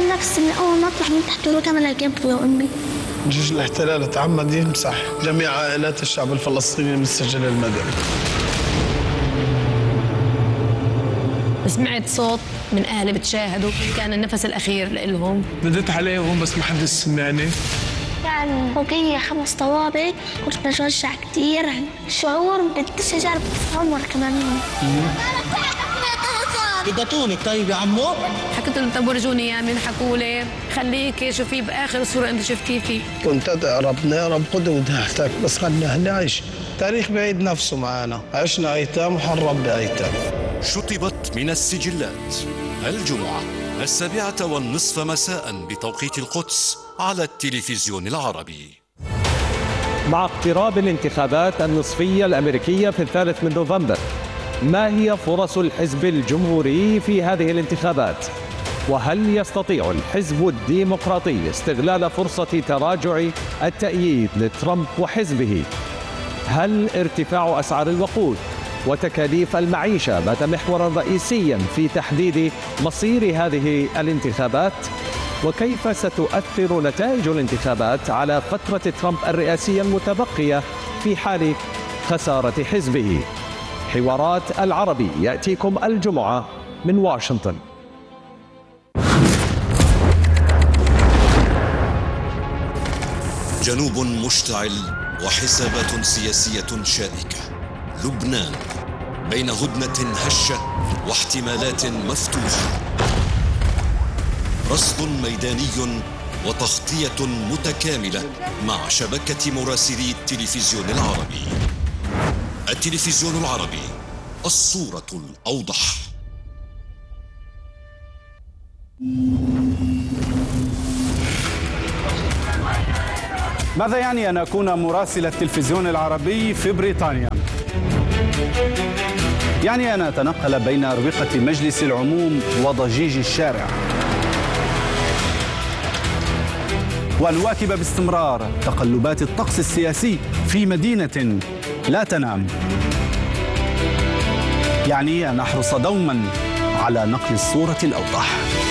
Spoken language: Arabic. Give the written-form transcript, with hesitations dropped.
نفسي من أول ما أطلع من تحت ركن الجنب يا أمي. جيش الاحتلال تعمد يمسح جميع عائلات الشعب الفلسطيني من السجل المدني. سمعت صوت من أهلي بتشاهدوا، كان النفس الأخير لهم. ندت عليهم بس ما حد سمعني. يعني فوقية 5 طوابق، كنت بتوجع كثير، شعور بديش أجرب عمر كمان. بدتونك طيب يا عمو؟ حكيت لهم طب ورجوني اياه، من حكوا لي خليكي شوفي باخر صوره انت شفتيه فيه. كنت ادعي ربنا يا رب خذ ودهتك بس خلينا نعيش. تاريخ بعيد نفسه معنا، عشنا ايتام وحنربي بايتام. شطبت من السجلات الجمعة 7:30 مساء بتوقيت القدس على التلفزيون العربي. مع اقتراب الانتخابات النصفية الأمريكية في 3 نوفمبر، ما هي فرص الحزب الجمهوري في هذه الانتخابات؟ وهل يستطيع الحزب الديمقراطي استغلال فرصة تراجع التأييد لترامب وحزبه؟ هل ارتفاع أسعار الوقود وتكاليف المعيشة بات محورا رئيسيا في تحديد مصير هذه الانتخابات؟ وكيف ستؤثر نتائج الانتخابات على فترة ترامب الرئاسية المتبقية في حال خسارة حزبه؟ حوارات العربي يأتيكم الجمعة من واشنطن. جنوب مشتعل وحسابات سياسية شائكة. لبنان بين هدنة هشة واحتمالات مفتوحة. رصد ميداني وتغطية متكاملة مع شبكة مراسلي التلفزيون العربي. التلفزيون العربي، الصورة الأوضح. ماذا يعني أن أكون مراسل التلفزيون العربي في بريطانيا؟ يعني أن أتنقل بين أروقة مجلس العموم وضجيج الشارع، وأن أواكب باستمرار تقلبات الطقس السياسي في مدينة لا تنام. يعني أن أحرص دوما على نقل الصورة الأوضح.